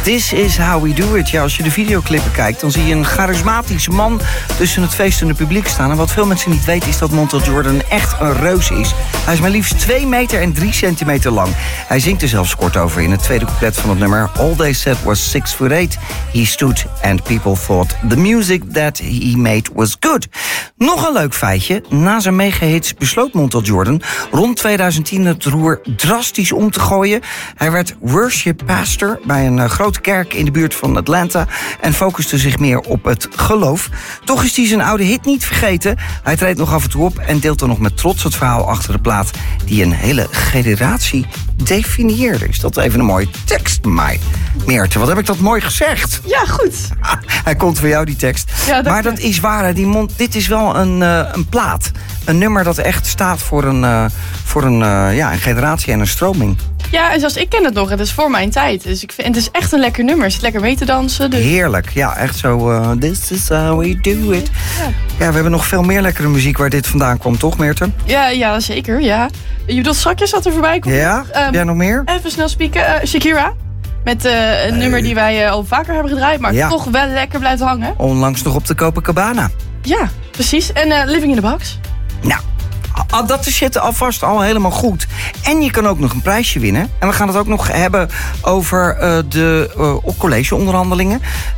This is how we do it. Ja, als je de videoclippen kijkt, dan zie je een charismatische man tussen het feestende publiek staan. En wat veel mensen niet weten is dat Montel Jordan echt een reus is. Hij is maar liefst 2 meter en 3 centimeter lang. Hij zingt er zelfs kort over in het tweede couplet van het nummer. All they said was 6'8". He stood and people thought the music that he made was good. Nog een leuk feitje. Na zijn megahits besloot Montel Jordan rond 2010 het roer drastisch om te gooien. Hij werd worship pastor bij een grote kerk in de buurt van Atlanta en focuste zich meer op het geloof. Toch is hij zijn oude hit niet vergeten. Hij treedt nog af en toe op en deelt dan nog met trots het verhaal achter de plaat die een hele generatie definieerde. Is dat even een mooie tekst, Meerte? Wat heb ik dat mooi gezegd? Ja, goed. Hij komt voor jou, die tekst. Ja, maar dat is waar, hè. Dit is wel een plaat. Een nummer dat echt staat voor een generatie en een stroming. Ja, en zelfs ik ken het nog. Het is voor mijn tijd. Dus ik vind, het is echt een lekker nummer. Het is lekker mee te dansen. Dus... Heerlijk. Ja, echt zo. This is how we do it. Ja, we hebben nog veel meer lekkere muziek waar dit vandaan kwam, toch, Meerte? Ja, zeker. Ja. Je bedoelt strakjes dat er voorbij komt? Ja? Heb jij nog meer? Even snel spieken. Shakira. Met een nummer die wij al vaker hebben gedraaid, maar toch wel lekker blijft hangen. Onlangs nog op de Copacabana. Ja, precies. En Living in the Box. Nou, dat is alvast al helemaal goed. En je kan ook nog een prijsje winnen. En we gaan het ook nog hebben over de collegeonderhandelingen.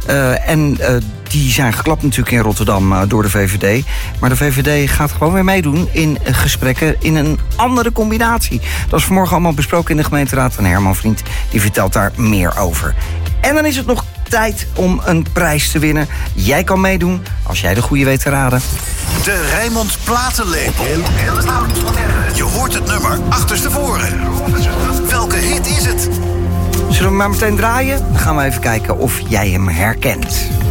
Die zijn geklapt natuurlijk in Rotterdam door de VVD. Maar de VVD gaat gewoon weer meedoen in gesprekken in een andere combinatie. Dat is vanmorgen allemaal besproken in de gemeenteraad. En Herman Vriend die vertelt daar meer over. En dan is het nog tijd om een prijs te winnen. Jij kan meedoen als jij de goede weet te raden. De Rijnmond Platenlepel. Je hoort het nummer achterstevoren. Welke hit is het? Zullen we maar meteen draaien? Dan gaan we even kijken of jij hem herkent.